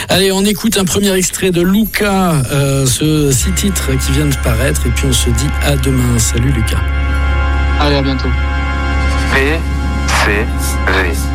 Allez, on écoute un premier extrait de Luca, ce 6 titres qui vient de paraître, et puis on se dit à demain. Salut Lucas. Allez, à bientôt. PCV.